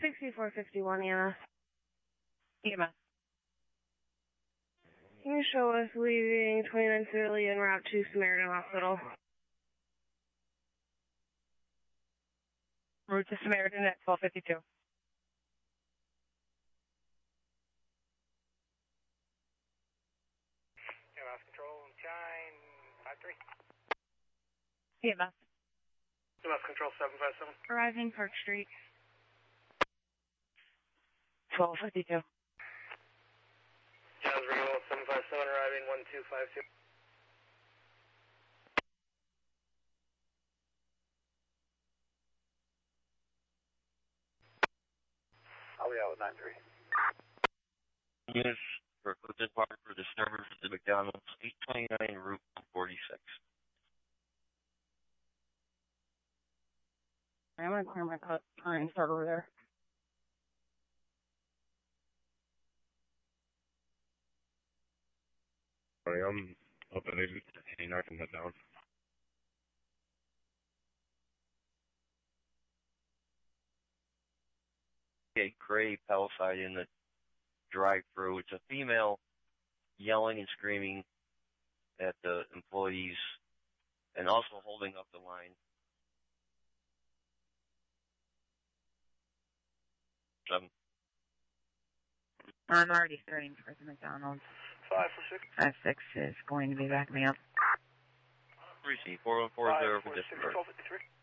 6451 EMS. EMS. Can you show us leaving 29 Philly en route to Samaritan Hospital? Route to Samaritan at 1252. EMS control, Chime 53. EMS. EMS control 757. Arriving Park Street. 1252. Jazz Rio 757 arriving 1252. I'll be out with 93. Units for Clifton Park for disturbance at the McDonald's, 829 Route 46. I'm going to clear my car and start over there. Sorry, I'm up at 89, I can head down. Okay, Gray Palisade in the drive-thru. It's a female yelling and screaming at the employees and also holding up the line. I'm already starting for the McDonald's. 546. 56 is going to be backing me up. 3C 4140 for dispatch. 1253.